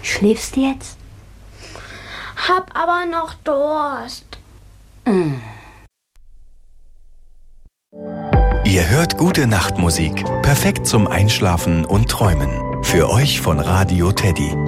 Schläfst du jetzt? Hab aber noch Durst. Ihr hört gute Nachtmusik. Perfekt zum Einschlafen und Träumen. Für euch von Radio Teddy.